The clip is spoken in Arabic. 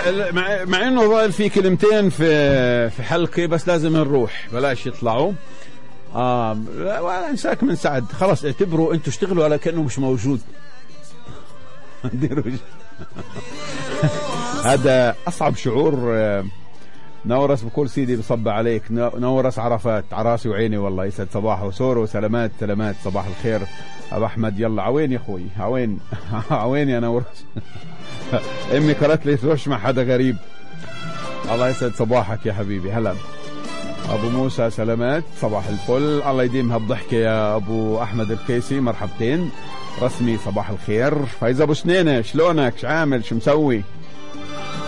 مع انه ظاهر في كلمتين في حلقي، بس لازم نروح بلاش يطلعوا. ولا انساك من سعد، خلاص اعتبروا انتوا اشتغلوا على كأنه مش موجود. هذا اصعب شعور. نورس بكل سيدي بصب عليك، نورس عرفات عراسي وعيني والله، يسعد صباحه. سورو سلامات سلامات، صباح الخير ابو احمد. يلا عوين يا اخوي، عوين عوين يا نورس. امي قالت لي تروحش مع حدا غريب. الله يسعد صباحك يا حبيبي. هلا ابو موسى سلامات، صباح الفل، الله يديم هالضحكه يا ابو احمد الكيسي، مرحبتين رسمي. صباح الخير. فايز ابو سنينه، شلونك؟ شو عامل؟ شو مسوي؟